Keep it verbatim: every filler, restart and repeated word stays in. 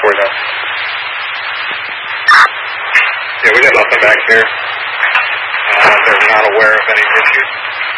for them. Yeah, we got nothing back here. Uh, they're not aware of any issues.